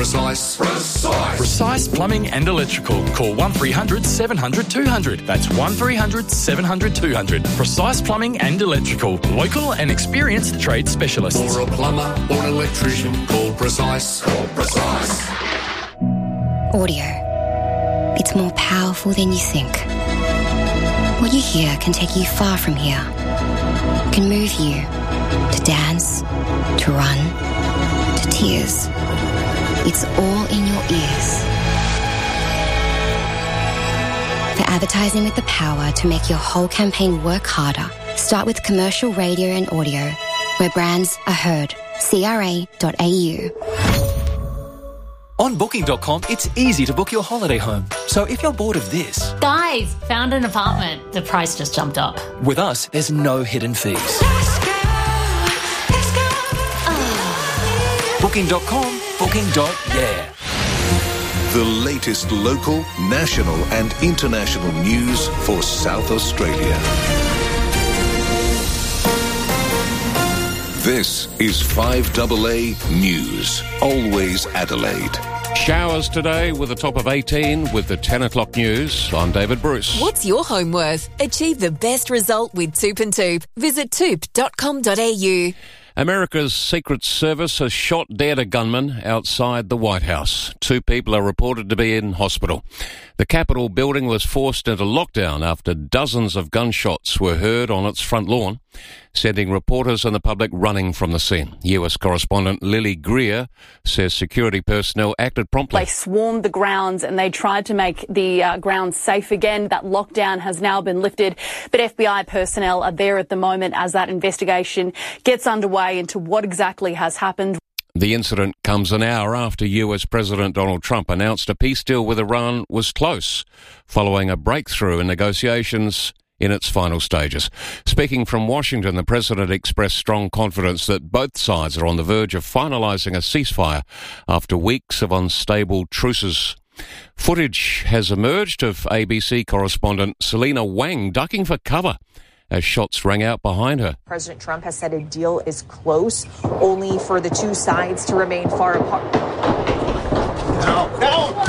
Precise Plumbing and Electrical. Call 1300 700 200. That's 1300 700 200. Precise Plumbing and Electrical. Local and experienced trade specialists. For a plumber or an electrician, call Precise. Call Precise. Audio. It's more powerful than you think. What you hear can take you far from here. Can move you to dance, to run, to tears. It's all in your ears. For advertising with the power to make your whole campaign work harder, start with commercial radio and audio, where brands are heard. CRA.au. On Booking.com, it's easy to book your holiday home. So if you're bored of this... Guys, found an apartment. The price just jumped up. With us, there's no hidden fees. Booking.com, Booking.yeah. The latest local, national and international news for South Australia. This is 5AA News, always Adelaide. Showers today with a top of 18 with the 10 o'clock news. I'm David Bruce. What's your home worth? Achieve the best result with Toop and Toop. Visit toop.com.au. America's Secret Service has shot dead a gunman outside the White House. 2 people are reported to be in hospital. The Capitol building was forced into lockdown after dozens of gunshots were heard on its front lawn, sending reporters and the public running from the scene. US correspondent Lily Greer says security personnel acted promptly. They swarmed the grounds and they tried to make the grounds safe again. That lockdown has now been lifted, but FBI personnel are there at the moment as that investigation gets underway into what exactly has happened. The incident comes an hour after US President Donald Trump announced a peace deal with Iran was close, following a breakthrough in negotiations in its final stages. Speaking from Washington, the president expressed strong confidence that both sides are on the verge of finalising a ceasefire after weeks of unstable truces. Footage has emerged of ABC correspondent Selena Wang ducking for cover as shots rang out behind her. President Trump has said a deal is close, only for the two sides to remain far apart. No.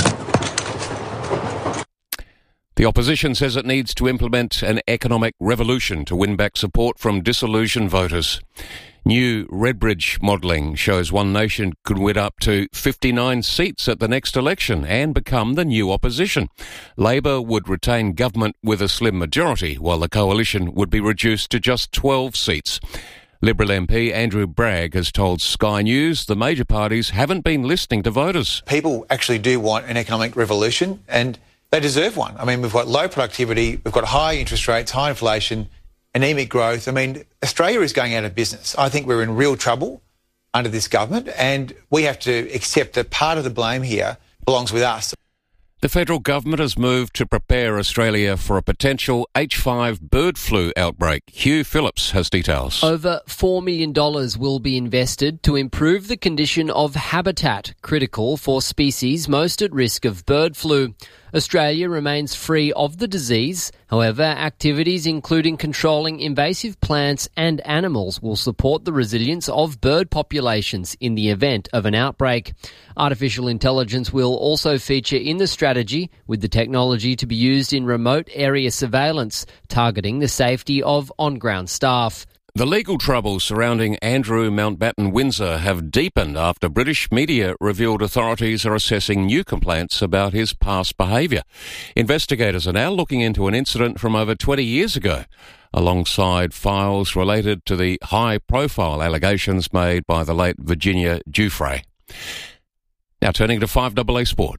The opposition says it needs to implement an economic revolution to win back support from disillusioned voters. New Redbridge modelling shows One Nation could win up to 59 seats at the next election and become the new opposition. Labor would retain government with a slim majority, while the coalition would be reduced to just 12 seats. Liberal MP Andrew Bragg has told Sky News the major parties haven't been listening to voters. People actually do want an economic revolution, and they deserve one. I mean, we've got low productivity, we've got high interest rates, high inflation, anemic growth. I mean, Australia is going out of business. I think we're in real trouble under this government, and we have to accept that part of the blame here belongs with us. The federal government has moved to prepare Australia for a potential H5 bird flu outbreak. Hugh Phillips has details. Over $4 million will be invested to improve the condition of habitat, critical for species most at risk of bird flu. Australia remains free of the disease. However, activities including controlling invasive plants and animals will support the resilience of bird populations in the event of an outbreak. Artificial intelligence will also feature in the strategy, with the technology to be used in remote area surveillance, targeting the safety of on-ground staff. The legal troubles surrounding Andrew Mountbatten Windsor have deepened after British media revealed authorities are assessing new complaints about his past behaviour. Investigators are now looking into an incident from over 20 years ago, alongside files related to the high-profile allegations made by the late Virginia Giuffre. Now turning to 5AA Sport.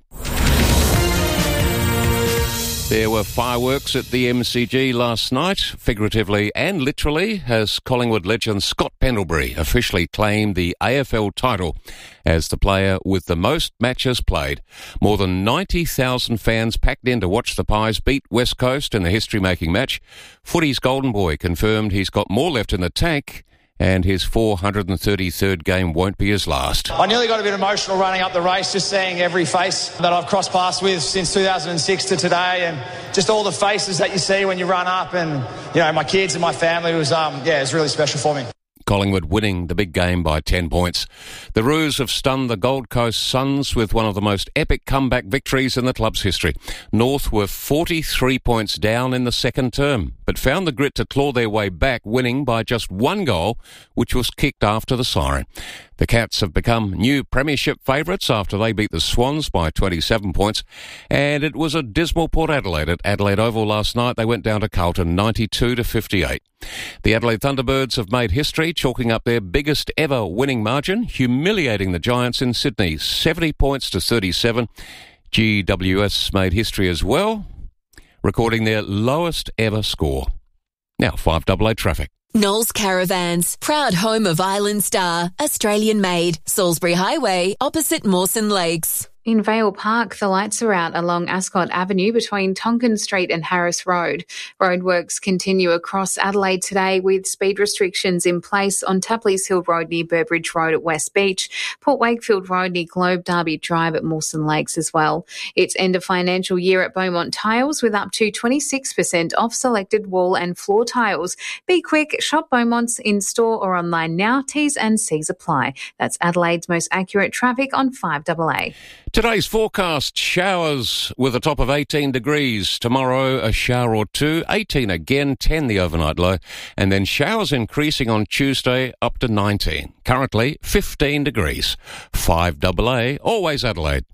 There were fireworks at the MCG last night, figuratively and literally, as Collingwood legend Scott Pendlebury officially claimed the AFL title as the player with the most matches played. More than 90,000 fans packed in to watch the Pies beat West Coast in the history-making match. Footy's golden boy confirmed he's got more left in the tank, and his 433rd game won't be his last. I nearly got a bit emotional running up the race, just seeing every face that I've crossed paths with since 2006 to today, and just all the faces that you see when you run up, and, you know, my kids and my family was, it was really special for me. Collingwood winning the big game by 10 points. The Roos have stunned the Gold Coast Suns with one of the most epic comeback victories in the club's history. North were 43 points down in the second term, but found the grit to claw their way back, winning by just one goal, which was kicked after the siren. The Cats have become new premiership favourites after they beat the Swans by 27 points, and it was a dismal Port Adelaide at Adelaide Oval last night. They went down to Carlton 92-58. The Adelaide Thunderbirds have made history, chalking up their biggest ever winning margin, humiliating the Giants in Sydney, 70 points to 37. GWS made history as well, recording their lowest ever score. Now, 5AA traffic. Knowles Caravans, proud home of Island Star, Australian made, Salisbury Highway, opposite Mawson Lakes. In Vale Park, the lights are out along Ascot Avenue between Tonkin Street and Harris Road. Roadworks continue across Adelaide today with speed restrictions in place on Tapley's Hill Road near Burbridge Road at West Beach, Port Wakefield Road near Globe Derby Drive at Mawson Lakes as well. It's end of financial year at Beaumont Tiles with up to 26% off selected wall and floor tiles. Be quick, shop Beaumont's in-store or online now. T's and C's apply. That's Adelaide's most accurate traffic on 5AA. Today's forecast, showers with a top of 18 degrees. Tomorrow, a shower or two, 18 again, 10 the overnight low. And then showers increasing on Tuesday up to 19. Currently, 15 degrees. 5AA, always Adelaide.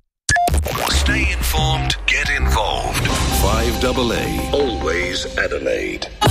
Stay informed, get involved. 5AA, always Adelaide.